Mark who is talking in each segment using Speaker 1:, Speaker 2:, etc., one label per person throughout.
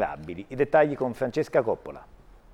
Speaker 1: vulnerabili. I dettagli con Francesca Coppola.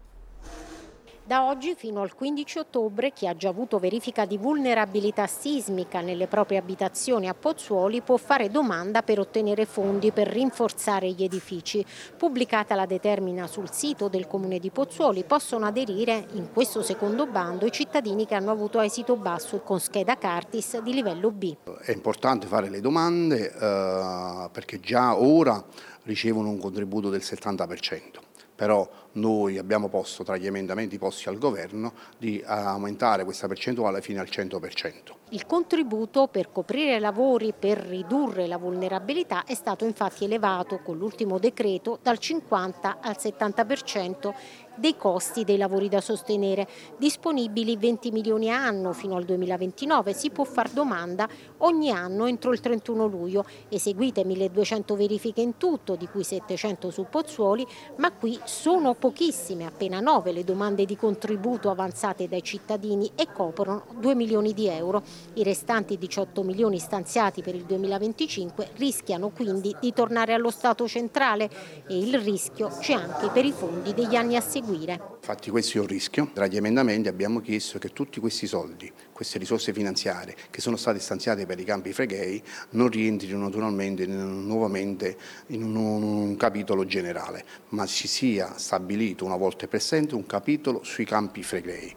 Speaker 2: Da oggi fino al 15 ottobre chi ha già avuto verifica di vulnerabilità sismica nelle proprie abitazioni a Pozzuoli può fare domanda per ottenere fondi per rinforzare gli edifici. Pubblicata la determina sul sito del Comune di Pozzuoli, possono aderire in questo secondo bando i cittadini che hanno avuto esito basso con scheda Cartis di livello B.
Speaker 3: È importante fare le domande perché già ora ricevono un contributo del 70%. Però noi abbiamo posto tra gli emendamenti posti al governo di aumentare questa percentuale fino al 100%.
Speaker 2: Il contributo per coprire lavori per ridurre la vulnerabilità è stato infatti elevato con l'ultimo decreto dal 50 al 70% dei costi dei lavori da sostenere, disponibili 20 milioni a anno fino al 2029. Si può far domanda ogni anno entro il 31 luglio. Eseguite 1200 verifiche in tutto, di cui 700 su Pozzuoli, ma qui sono pochissime, appena 9 le domande di contributo avanzate dai cittadini e coprono 2 milioni di euro. I restanti 18 milioni stanziati per il 2025 rischiano quindi di tornare allo Stato centrale e il rischio c'è anche per i fondi degli anni a seguire.
Speaker 3: Infatti questo è un rischio. Tra gli emendamenti abbiamo chiesto che tutti questi soldi, queste risorse finanziarie che sono state stanziate per i Campi Flegrei non rientrino naturalmente nuovamente in un capitolo generale, ma ci sia stabilito una volta per sempre un capitolo sui Campi Flegrei.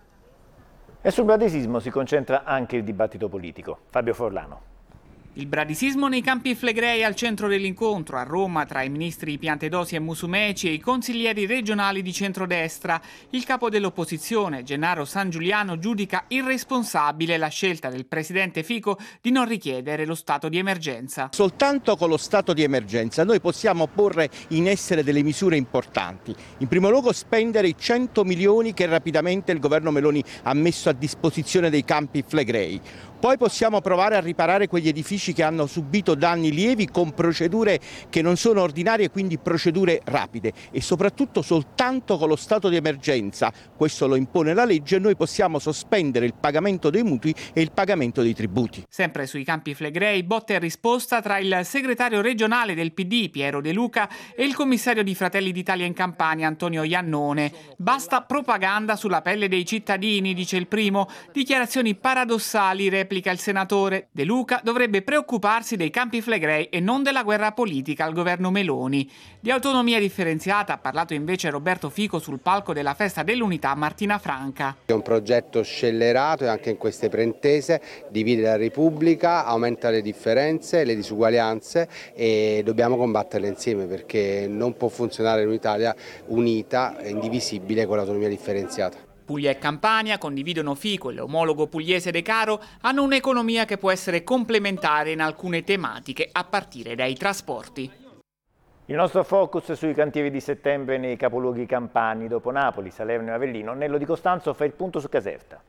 Speaker 1: E sul bradisismo si concentra anche il dibattito politico. Fabio Forlano.
Speaker 4: Il bradisismo nei Campi Flegrei al centro dell'incontro a Roma tra i ministri Piantedosi e Musumeci e i consiglieri regionali di centrodestra. Il capo dell'opposizione, Gennaro San Giuliano, giudica irresponsabile la scelta del presidente Fico di non richiedere lo stato di emergenza.
Speaker 5: Soltanto con lo stato di emergenza noi possiamo porre in essere delle misure importanti. In primo luogo spendere i 100 milioni che rapidamente il governo Meloni ha messo a disposizione dei Campi Flegrei. Poi possiamo provare a riparare quegli edifici che hanno subito danni lievi con procedure che non sono ordinarie, quindi procedure rapide, e soprattutto soltanto con lo stato di emergenza, questo lo impone la legge, noi possiamo sospendere il pagamento dei mutui e il pagamento dei tributi.
Speaker 4: Sempre sui Campi Flegrei, botta e risposta tra il segretario regionale del PD Piero De Luca e il commissario di Fratelli d'Italia in Campania Antonio Iannone. Basta propaganda sulla pelle dei cittadini, dice il primo, dichiarazioni paradossali, replica il senatore. De Luca dovrebbe preoccuparsi dei Campi Flegrei e non della guerra politica al governo Meloni. Di autonomia differenziata ha parlato invece Roberto Fico sul palco della Festa dell'Unità a Martina Franca.
Speaker 6: È un progetto scellerato e anche in queste pretese divide la Repubblica, aumenta le differenze, le disuguaglianze e dobbiamo combatterle insieme perché non può funzionare un'Italia unita e indivisibile con l'autonomia differenziata.
Speaker 4: Puglia e Campania condividono Fico e l'omologo pugliese De Caro hanno un'economia che può essere complementare in alcune tematiche, a partire dai trasporti.
Speaker 1: Il nostro focus sui cantieri di settembre nei capoluoghi campani. Dopo Napoli, Salerno e Avellino, Nello Di Costanzo fa il punto su Caserta.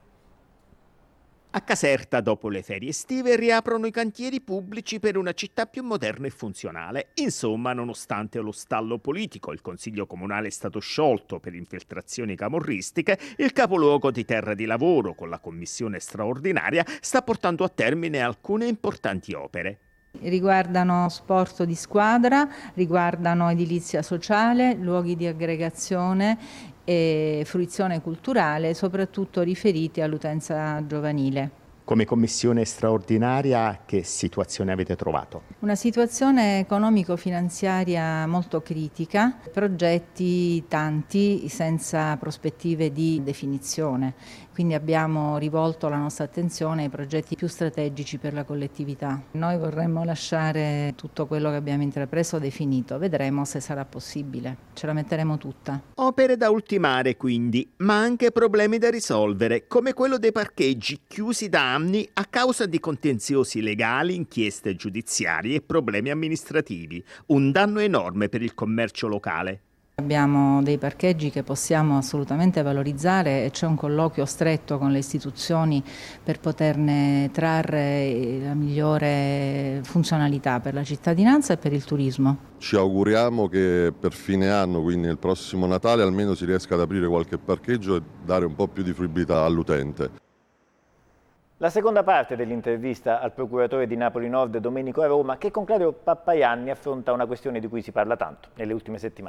Speaker 7: A Caserta, dopo le ferie estive, riaprono i cantieri pubblici per una città più moderna e funzionale. Insomma, nonostante lo stallo politico, il Consiglio Comunale è stato sciolto per infiltrazioni camorristiche, il capoluogo di terra di lavoro, con la commissione straordinaria, sta portando a termine alcune importanti opere.
Speaker 8: Riguardano sport di squadra, riguardano edilizia sociale, luoghi di aggregazione e fruizione culturale, soprattutto riferiti all'utenza giovanile.
Speaker 7: Come commissione straordinaria, che situazione avete trovato?
Speaker 8: Una situazione economico-finanziaria molto critica, progetti tanti senza prospettive di definizione. Quindi abbiamo rivolto la nostra attenzione ai progetti più strategici per la collettività. Noi vorremmo lasciare tutto quello che abbiamo intrapreso definito, vedremo se sarà possibile, ce la metteremo tutta.
Speaker 7: Opere da ultimare quindi, ma anche problemi da risolvere, come quello dei parcheggi chiusi da anni a causa di contenziosi legali, inchieste giudiziarie e problemi amministrativi. Un danno enorme per il commercio locale.
Speaker 8: Abbiamo dei parcheggi che possiamo assolutamente valorizzare e c'è un colloquio stretto con le istituzioni per poterne trarre la migliore funzionalità per la cittadinanza e per il turismo.
Speaker 9: Ci auguriamo che per fine anno, quindi nel prossimo Natale, almeno si riesca ad aprire qualche parcheggio e dare un po' più di fruibilità all'utente.
Speaker 1: La seconda parte dell'intervista al procuratore di Napoli Nord Domenico a Roma, che con Claudio Pappaianni affronta una questione di cui si parla tanto nelle ultime settimane.